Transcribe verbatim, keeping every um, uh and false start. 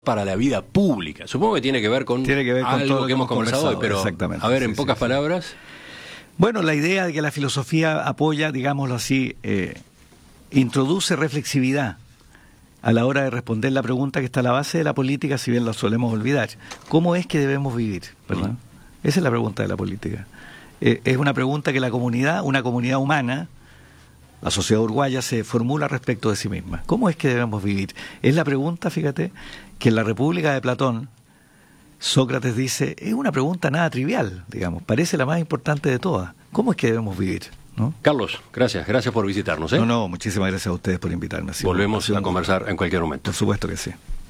para la vida pública. Supongo que tiene que ver con, tiene que ver con algo todo lo que hemos conversado, conversado hoy, pero exactamente. A ver, sí, en sí, pocas sí. palabras. Bueno, la idea de que la filosofía apoya, digámoslo así, eh, introduce reflexividad a la hora de responder la pregunta que está a la base de la política, si bien la solemos olvidar. ¿Cómo es que debemos vivir? ¿Verdad? Mm. Esa es la pregunta de la política. Eh, es una pregunta que la comunidad, una comunidad humana, la sociedad uruguaya, se formula respecto de sí misma. ¿Cómo es que debemos vivir? Es la pregunta, fíjate, que en la República de Platón, Sócrates dice, es una pregunta nada trivial, digamos, parece la más importante de todas. ¿Cómo es que debemos vivir? ¿No? Carlos, gracias, gracias por visitarnos. ¿eh? No, no, muchísimas gracias a ustedes por invitarme. Volvemos a conversar en cualquier momento. Por supuesto que sí.